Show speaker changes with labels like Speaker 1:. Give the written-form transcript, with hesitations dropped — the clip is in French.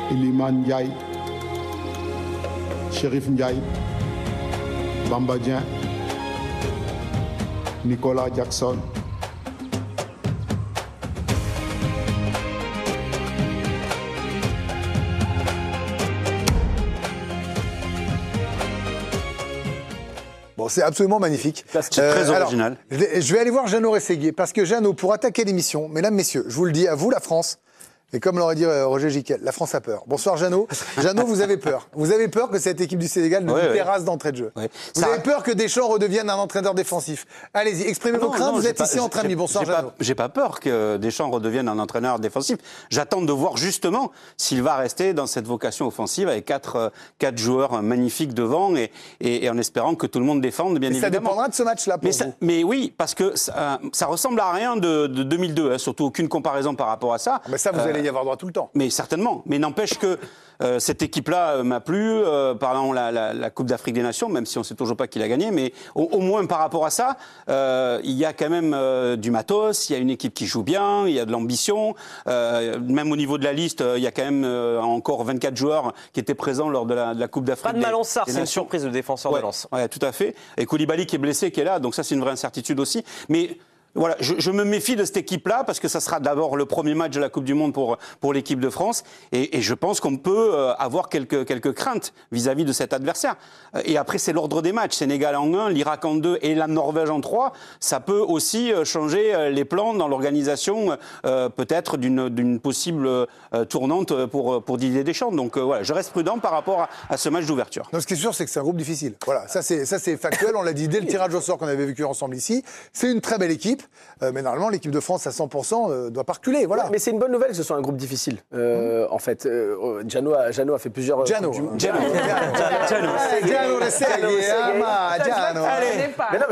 Speaker 1: Iliman Ndiaye, Chérif Ndiaye, Bamba Dieng, Nicolas Jackson.
Speaker 2: Bon, c'est absolument magnifique.
Speaker 3: C'est très original.
Speaker 2: Alors, je vais aller voir Jeannot Rességuier, parce que Jeannot, pour attaquer l'émission, mesdames, messieurs, je vous le dis, à vous la France, et comme l'aurait dit Roger Giquel, la France a peur. Bonsoir Jeannot. Jeannot, vous avez peur. Vous avez peur que cette équipe du Sénégal ne vous terrasse d'entrée de jeu. Vous avez peur que Deschamps redevienne un entraîneur défensif. Allez-y, exprimez vos craintes, vous êtes ici entre amis. Bonsoir Jeannot.
Speaker 3: J'ai pas peur que Deschamps redevienne un entraîneur défensif. J'attends de voir justement s'il va rester dans cette vocation offensive avec quatre joueurs magnifiques devant et en espérant que tout le monde défende, bien évidemment.
Speaker 2: Ça dépendra de ce match-là pour vous.
Speaker 3: Mais oui, parce que ça ressemble à rien de 2002, hein, surtout aucune comparaison par rapport à ça.
Speaker 2: Mais ça, vous allez y avoir droit tout le temps.
Speaker 3: Mais certainement. Mais n'empêche que cette équipe-là m'a plu, pendant la Coupe d'Afrique des Nations, même si on ne sait toujours pas qui l'a gagné. Mais au moins par rapport à ça, il y a quand même du matos, il y a une équipe qui joue bien, il y a de l'ambition. Même au niveau de la liste, il y a quand même encore 24 joueurs qui étaient présents lors de la Coupe d'Afrique des Nations.
Speaker 4: Pas de Malansar, c'est une surprise, le défenseur de Lens.
Speaker 3: Oui, tout à fait. Et Koulibaly qui est blessé, qui est là, donc ça c'est une vraie incertitude aussi. Mais voilà, je me méfie de cette équipe-là parce que ça sera d'abord le premier match de la Coupe du Monde pour l'équipe de France et je pense qu'on peut avoir quelques craintes vis-à-vis de cet adversaire. Et après, c'est l'ordre des matchs. Sénégal en 1, l'Irak en 2 et la Norvège en 3. Ça peut aussi changer les plans dans l'organisation peut-être d'une possible tournante pour Didier Deschamps. Donc voilà, je reste prudent par rapport à ce match d'ouverture.
Speaker 2: Non, ce qui est sûr, c'est que c'est un groupe difficile. Voilà, ça c'est factuel. On l'a dit dès le tirage au sort qu'on avait vécu ensemble ici. C'est une très belle équipe. Mais normalement, l'équipe de France à 100% ne doit pas reculer. Voilà.
Speaker 5: Mais c'est une bonne nouvelle que ce soit un groupe difficile. En fait, Gianno a fait plusieurs.
Speaker 2: Gianno.
Speaker 5: Mais non,